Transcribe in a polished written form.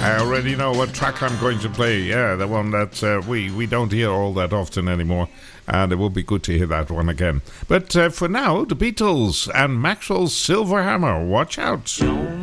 I already know what track I'm going to play. Yeah, the one that we don't hear all that often anymore. And it would be good to hear that one again. But for now, the Beatles and Maxwell's Silver Hammer. Watch out.